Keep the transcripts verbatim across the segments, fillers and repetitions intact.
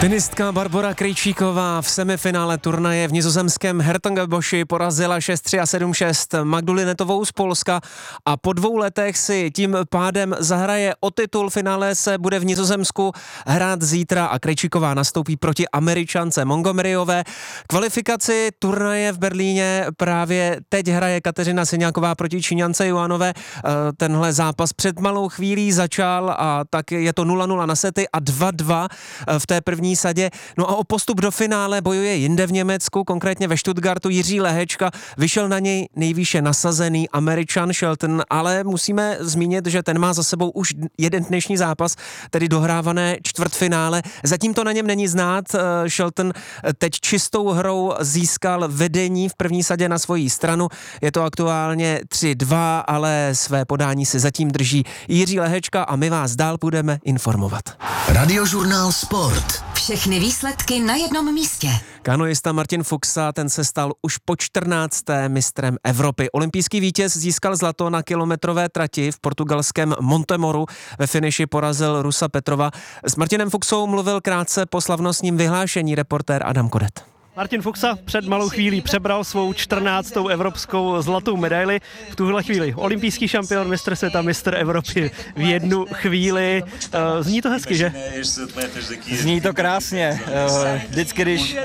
Tenistka Barbora Krejčíková v semifinále turnaje v nizozemském Hertogenboši porazila šest tři a sedm šest Magdu Linetovou z Polska a po dvou letech si tím pádem zahraje o titul. Finále se bude v Nizozemsku hrát zítra a Krejčíková nastoupí proti Američance Montgomeryové. Kvalifikaci turnaje v Berlíně právě teď hraje Kateřina Syňáková proti Číňance Joanové. Tenhle zápas před malou chvílí začal a tak je to nula nula na sety a dva dva v té první sadě. No a o postup do finále bojuje jinde v Německu, konkrétně ve Stuttgartu. Jiří Lehečka, vyšel na něj nejvýše nasazený Američan Shelton, ale musíme zmínit, že ten má za sebou už jeden dnešní zápas, tedy dohrávané čtvrtfinále. Zatím to na něm není znát. Shelton teď čistou hrou získal vedení v první sadě na svoji stranu. Je to aktuálně tři dva, ale své podání si zatím drží Jiří Lehečka a my vás dál budeme informovat. Radiožurnál Sport. Všechny výsledky na jednom místě. Kanoista Martin Fuxa, ten se stal už po čtrnácté mistrem Evropy. Olympijský vítěz získal zlato na kilometrové trati v portugalském Montemoru. Ve finiši porazil Rusa Petrova. S Martinem Fuxou mluvil krátce po slavnostním vyhlášení reportér Adam Kodet. Martin Fuxa před malou chvílí přebral svou čtrnáctou evropskou zlatou medaili. V tuhle chvíli olympijský šampion, mistr světa, mistr Evropy v jednu chvíli. Zní to hezky, že? Zní to krásně. Vždycky, když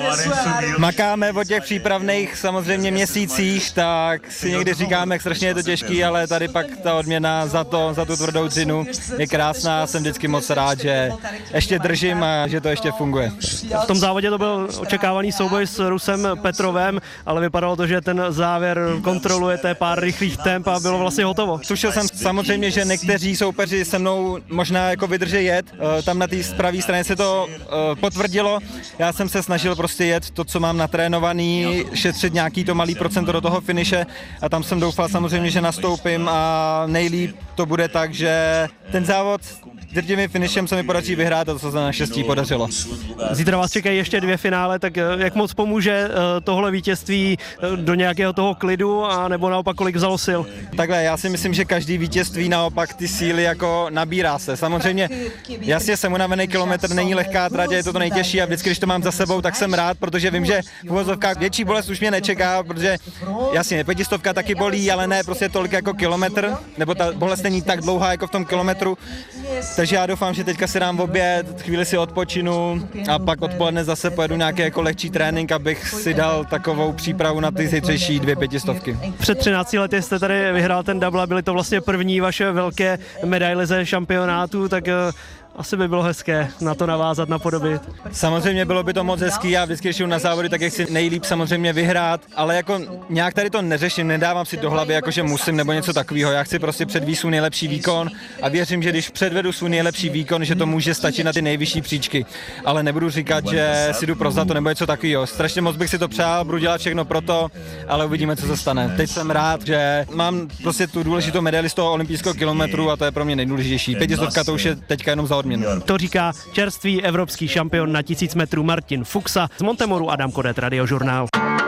makáme o těch přípravných samozřejmě měsících, tak si někdy říkáme, jak strašně je to těžký, ale tady pak ta odměna za to, za tu tvrdou dřinu je krásná. Jsem vždycky moc rád, že ještě držím a že to ještě funguje. V tom závodě to byl očekávaný souboj s Rusem Petrovem, ale vypadalo to, že ten závěr kontrolujete pár rychlých temp a bylo vlastně hotovo. Tušil jsem samozřejmě, že někteří soupeři se mnou možná jako vydrží jet. Tam na té pravé straně se to potvrdilo. Já jsem se snažil prostě jet to, co mám natrénovaný, šetřit nějaký to malý procento do toho finiše a tam jsem doufal samozřejmě, že nastoupím a nejlíp to bude tak, že ten závod drtivým finišem se mi podaří vyhrát a to se naštěstí podařilo. Zítra vás čekají ještě dvě finále, tak jak moc pomůže tohle vítězství do nějakého toho klidu a nebo naopak kolik vzalo sil? Takhle, já si myslím, že každý vítězství naopak ty síly jako nabírá se. Samozřejmě, jasně jsem unavený, kilometr není lehká trať, je to to nejtěžší a vždycky, když to mám za sebou, tak jsem rád, protože vím, že v uvozovkách větší bolest už mě nečeká, protože jasně, pětistovka taky bolí, ale ne prostě tolik jako kilometr, nebo ta bolest není tak dlouhá jako v tom kilometru. Takže já doufám, že teďka si dám oběd, chvíli si odpočinu a pak odpoledne zase pojedu nějaký jako lehčí trénink, abych si dal takovou přípravu na ty zítřejší dvě pětistovky. Před třinácti lety jste tady vyhrál ten double, byly to vlastně první vaše velké medaile ze šampionátu, tak asi by bylo hezké na to navázat, napodobit. Samozřejmě bylo by to moc hezký, já vždycky, když jdu na závody, tak jak chci nejlíp samozřejmě vyhrát, ale jako nějak tady to neřeším, nedávám si do hlavy, jako že musím nebo něco takového. Já chci prostě předvést svůj nejlepší výkon a věřím, že když předvedu svůj nejlepší výkon, že to může stačit na ty nejvyšší příčky. Ale nebudu říkat, že si jdu pro zlato nebo něco takového. Strašně moc bych si to přál, budu dělat všechno pro to, ale uvidíme, co se stane. Teď jsem rád, že mám prostě tu důležitou medaili z toho olympijského kilometru a to je pro mě nejdůležitější. Pětistovka to už je teďka jenom za odměnu. To říká čerstvý evropský šampion na tisíc metrů Martin Fuxa. Z Montemoru Adam Kodet, Radiožurnál.